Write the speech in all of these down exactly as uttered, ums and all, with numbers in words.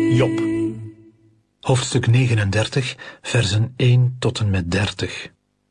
Job, hoofdstuk negenendertig, versen één tot en met dertig.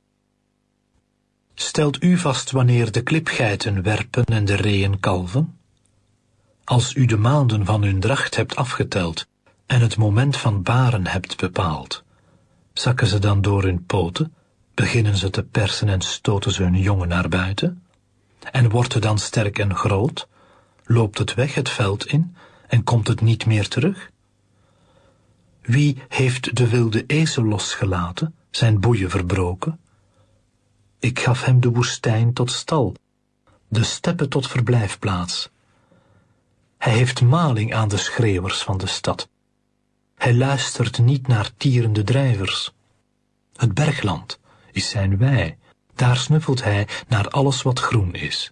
Stelt u vast wanneer de klipgeiten werpen en de reeën kalven? Als u de maanden van hun dracht hebt afgeteld en het moment van baren hebt bepaald, zakken ze dan door hun poten, beginnen ze te persen en stoten ze hun jongen naar buiten? En wordt het dan sterk en groot, loopt het weg het veld in en komt het niet meer terug? Wie heeft de wilde ezel losgelaten, zijn boeien verbroken? Ik gaf hem de woestijn tot stal, de steppen tot verblijfplaats. Hij heeft maling aan de schreeuwers van de stad. Hij luistert niet naar tierende drijvers. Het bergland is zijn wei, daar snuffelt hij naar alles wat groen is.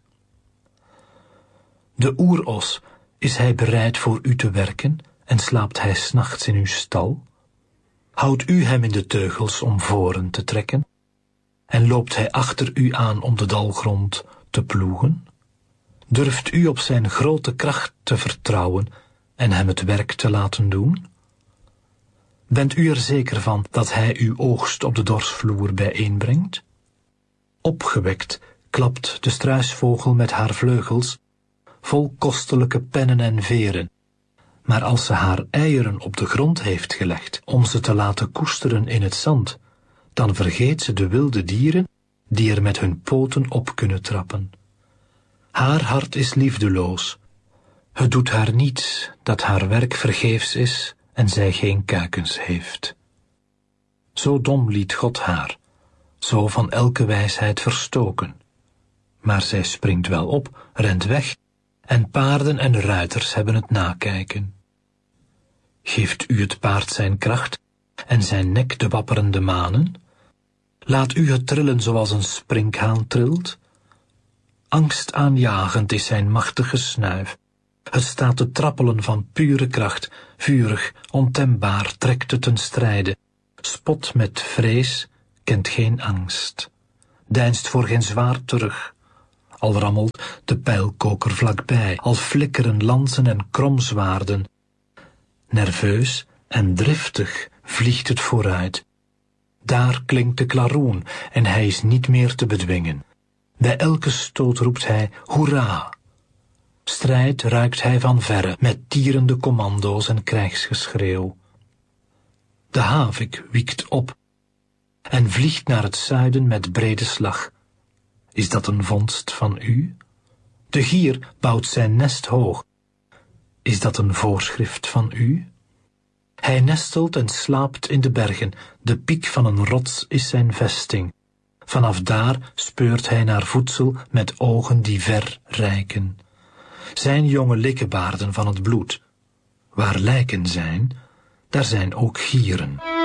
De oeros, is hij bereid voor u te werken en slaapt hij 's nachts in uw stal? Houdt u hem in de teugels om voren te trekken en loopt hij achter u aan om de dalgrond te ploegen? Durft u op zijn grote kracht te vertrouwen en hem het werk te laten doen? Bent u er zeker van dat hij uw oogst op de dorsvloer bijeenbrengt? Opgewekt klapt de struisvogel met haar vleugels, vol kostelijke pennen en veren, maar als ze haar eieren op de grond heeft gelegd om ze te laten koesteren in het zand, dan vergeet ze de wilde dieren die er met hun poten op kunnen trappen. Haar hart is liefdeloos. Het doet haar niets dat haar werk vergeefs is en zij geen kuikens heeft. Zo dom liet God haar, zo van elke wijsheid verstoken. Maar zij springt wel op, rent weg, en paarden en ruiters hebben het nakijken. Geeft u het paard zijn kracht en zijn nek de wapperende manen? Laat u het trillen zoals een sprinkhaan trilt? Angstaanjagend is zijn machtige snuif. Het staat te trappelen van pure kracht, vurig, ontembaar trekt het ten strijde. Spot met vrees, kent geen angst. Deinst voor geen zwaard terug. Al rammelt de pijlkoker vlakbij, al flikkeren lansen en kromzwaarden. Nerveus en driftig vliegt het vooruit. Daar klinkt de klaroen en hij is niet meer te bedwingen. Bij elke stoot roept hij hoera. Strijd ruikt hij van verre met tierende commando's en krijgsgeschreeuw. De havik wiekt op en vliegt naar het zuiden met brede slag. Is dat een vondst van u? De gier bouwt zijn nest hoog. Is dat een voorschrift van u? Hij nestelt en slaapt in de bergen, de piek van een rots is zijn vesting. Vanaf daar speurt hij naar voedsel met ogen die ver reiken. Zijn jonge likkebaarden van het bloed. Waar lijken zijn, daar zijn ook gieren.